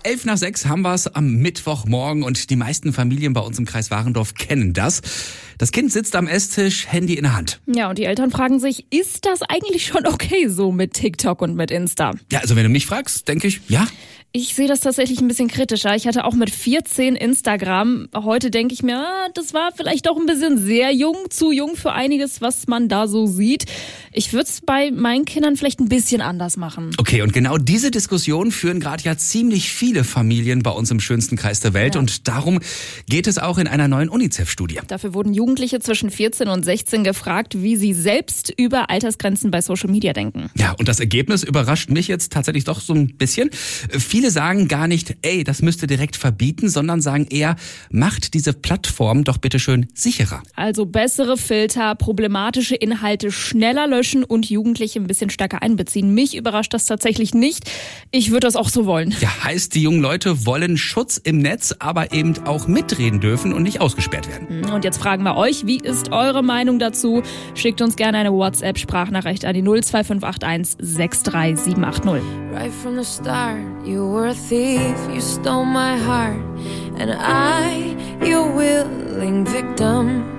5:11 haben wir es am Mittwochmorgen und die meisten Familien bei uns im Kreis Warendorf kennen das. Das Kind sitzt am Esstisch, Handy in der Hand. Ja, und die Eltern fragen sich, ist das eigentlich schon okay so mit TikTok und mit Insta? Ja, also wenn du mich fragst, denke ich, ja. Ich sehe das tatsächlich ein bisschen kritischer. Ich hatte auch mit 14 Instagram. Heute denke ich mir, das war vielleicht auch ein bisschen sehr jung, zu jung für einiges, was man da so sieht. Ich würde es bei meinen Kindern vielleicht ein bisschen anders machen. Okay, und genau diese Diskussion führen gerade ja ziemlich viele Familien bei uns im schönsten Kreis der Welt. Ja. Und darum geht es auch in einer neuen UNICEF-Studie. Dafür wurden Jugendliche zwischen 14 und 16 gefragt, wie sie selbst über Altersgrenzen bei Social Media denken. Ja, und das Ergebnis überrascht mich jetzt tatsächlich doch so ein bisschen. Viele sagen gar nicht, das müsst ihr direkt verbieten, sondern sagen eher, macht diese Plattform doch bitte schön sicherer. Also bessere Filter, problematische Inhalte schneller löschen und Jugendliche ein bisschen stärker einbeziehen. Mich überrascht das tatsächlich nicht. Ich würde das auch so wollen. Ja, heißt, die jungen Leute wollen Schutz im Netz, aber eben auch mitreden dürfen und nicht ausgesperrt werden. Und jetzt fragen wir euch, wie ist eure Meinung dazu? Schickt uns gerne eine WhatsApp-Sprachnachricht an die 02581 63780. Right from the start, you were a thief, you stole my heart, and I, your willing victim.